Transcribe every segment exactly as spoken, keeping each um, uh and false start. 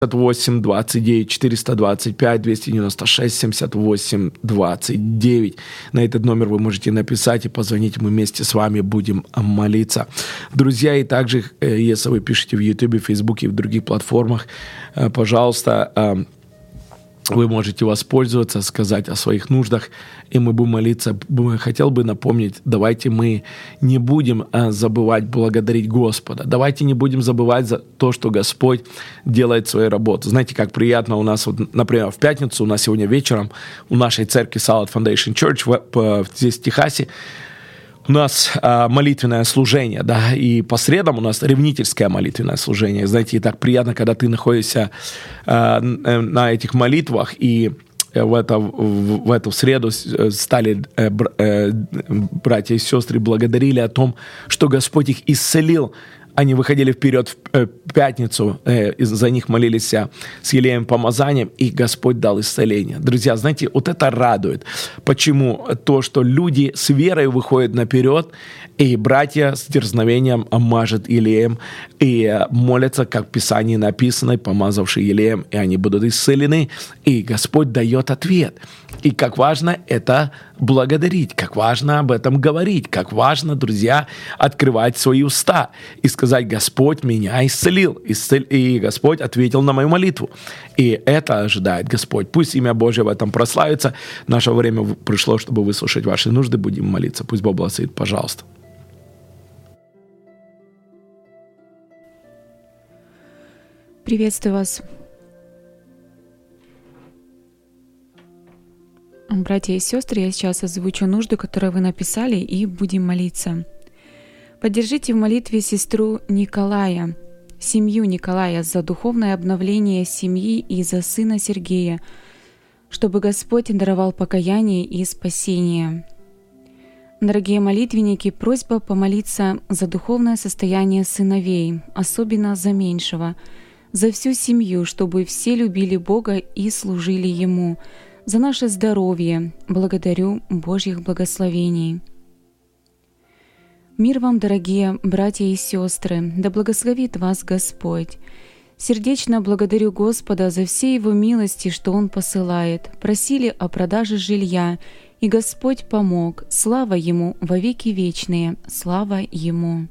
восемь двадцать девять четыреста двадцать пять двести девяносто шесть семьдесят восемь двадцать девять. На этот номер вы можете написать и позвонить, мы вместе с вами будем молиться. Друзья, и также, если вы пишете в YouTube, Facebook и в других платформах, пожалуйста, вы можете воспользоваться, сказать о своих нуждах, и мы будем молиться. Хотел бы напомнить, давайте мы не будем забывать благодарить Господа. Давайте не будем забывать за то, что Господь делает свою работу. Знаете, как приятно у нас, вот, например, в пятницу, у нас сегодня вечером у нашей церкви Salad Foundation Church в, здесь в Техасе, у нас а, молитвенное служение, да, и по средам у нас ревнительское молитвенное служение. Знаете, и так приятно, когда ты находишься а, на этих молитвах, и в, это, в, в эту среду стали э, э, братья и сестры благодарили о том, что Господь их исцелил. Они выходили вперед в пятницу, э, за них молились с елеем помазанием, и Господь дал исцеление. Друзья, знаете, вот это радует. Почему? То, что люди с верой выходят наперед, и братья с дерзновением мажут елеем, и молятся, как в Писании написано, помазавшие елеем, и они будут исцелены, и Господь дает ответ. И как важно это благодарить, как важно об этом говорить, как важно, друзья, открывать свои уста и сказать: Господь меня исцелил, исцел... и Господь ответил на мою молитву. И это ожидает Господь. Пусть имя Божье в этом прославится. Наше время пришло, чтобы выслушать ваши нужды. Будем молиться. Пусть Бог благословит, пожалуйста. Приветствую вас. Братья и сестры, я сейчас озвучу нужду, которую вы написали, и будем молиться. Поддержите в молитве сестру Николая, семью Николая, за духовное обновление семьи и за сына Сергея, чтобы Господь даровал покаяние и спасение. Дорогие молитвенники, просьба помолиться за духовное состояние сыновей, особенно за меньшего, за всю семью, чтобы все любили Бога и служили Ему, за наше здоровье. Благодарю Божьих благословений. Мир вам, дорогие братья и сестры, да благословит вас Господь. Сердечно благодарю Господа за все Его милости, что Он посылает. Просили о продаже жилья, и Господь помог. Слава Ему во веки вечные, слава Ему.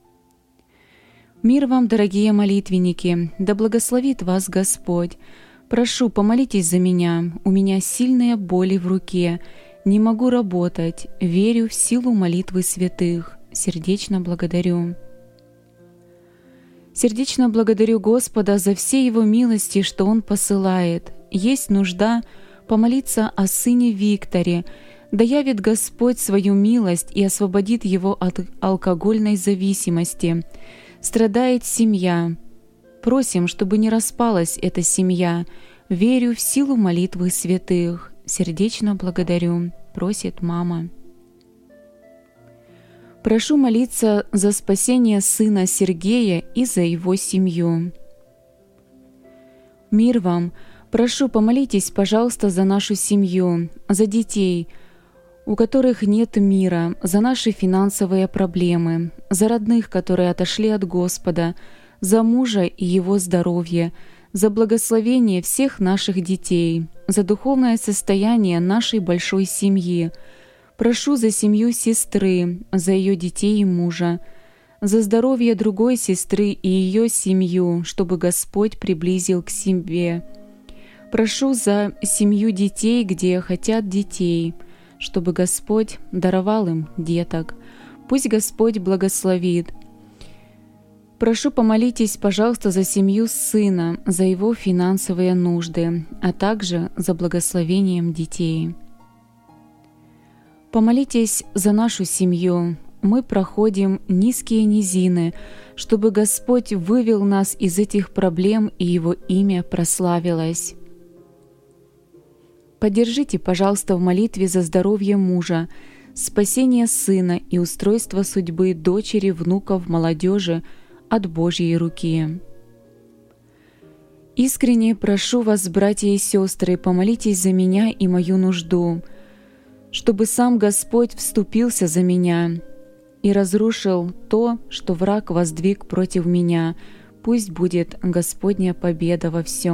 Мир вам, дорогие молитвенники, да благословит вас Господь. Прошу, помолитесь за меня. У меня сильные боли в руке. Не могу работать. Верю в силу молитвы святых. Сердечно благодарю. Сердечно благодарю Господа за все Его милости, что Он посылает. Есть нужда помолиться о сыне Викторе. Да явит Господь свою милость и освободит его от алкогольной зависимости. Страдает семья. Просим, чтобы не распалась эта семья. Верю в силу молитвы святых. Сердечно благодарю, просит мама. Прошу молиться за спасение сына Сергея и за его семью. Мир вам. Прошу, помолитесь, пожалуйста, за нашу семью, за детей, у которых нет мира, за наши финансовые проблемы, за родных, которые отошли от Господа, за мужа и его здоровье, за благословение всех наших детей, за духовное состояние нашей большой семьи. Прошу за семью сестры, за ее детей и мужа, за здоровье другой сестры и ее семью, чтобы Господь приблизил к себе. Прошу за семью детей, где хотят детей, чтобы Господь даровал им деток. Пусть Господь благословит. Прошу, помолитесь, пожалуйста, за семью сына, за его финансовые нужды, а также за благословением детей. Помолитесь за нашу семью. Мы проходим низкие низины, чтобы Господь вывел нас из этих проблем и Его имя прославилось. Поддержите, пожалуйста, в молитве за здоровье мужа, спасение сына и устройство судьбы дочери, внуков, молодежи от Божьей руки. Искренне прошу вас, братья и сестры, помолитесь за меня и мою нужду, чтобы сам Господь вступился за меня и разрушил то, что враг воздвиг против меня. пусть будет Господня победа во всем.